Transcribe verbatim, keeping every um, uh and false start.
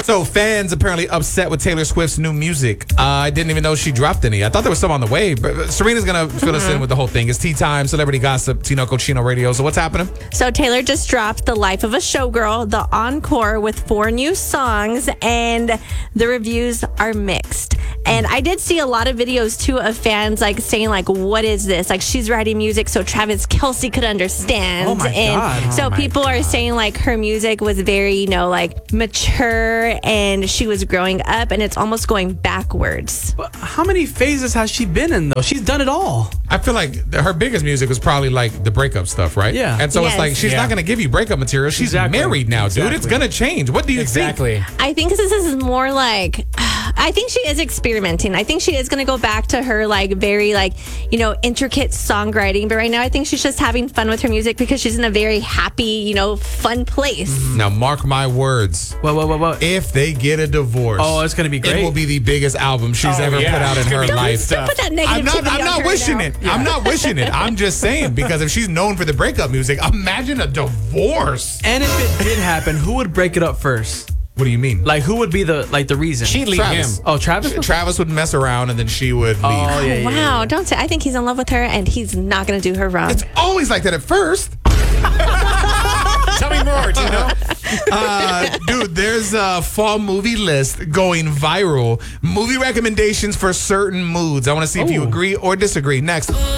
So fans apparently upset with Taylor Swift's new music. Uh, I didn't even know she dropped any. I thought there was some on the way. But Serena's going to fill us in with the whole thing. It's tea time, celebrity gossip, Tino Cochino Radio. So what's happening? So Taylor just dropped The Life of a Showgirl, the encore with four new songs, and the reviews are mixed. And I did see a lot of videos, too, of fans like saying, like, what is this? Like, she's writing music so Travis Kelce could understand. Oh, my and God. so Oh, my people God. are saying, like, her music was very, you know, like, mature, and she was growing up, and it's almost going backwards. But how many phases has she been in, though? She's done it all. I feel like her biggest music was probably like the breakup stuff, right? Yeah. And so Yes. it's like she's Yeah. not going to give you breakup material. She's Exactly. married now, dude. It's Exactly. going to change. What do you Exactly. think? I think this is more like, I think she is experimenting. I think she is going to go back to her like very like, you know, intricate songwriting. But right now I think she's just having fun with her music because she's in a very happy, you know, fun place. Now, mark my words. What, what, what, what? If they get a divorce, Oh, it's gonna be great. It will be the biggest album she's Oh, ever yeah. put out in It's gonna her be life. Don't put that I'm not. negativity I'm on not her wishing now. it. I'm not wishing it. I'm just saying because if she's known for the breakup music, imagine a divorce. And if it did happen, who would break it up first? What do you mean? Like, who would be the like the reason? She'd leave Travis. him. Oh, Travis? Travis would mess around and then she would leave. Oh, yeah, yeah, Wow, yeah. don't say. I think he's in love with her and he's not going to do her wrong. It's always like that at first. Tell me more, Tino. Uh, dude, there's a fall movie list going viral. Movie recommendations for certain moods. I want to see if you Oh. agree or disagree. Next.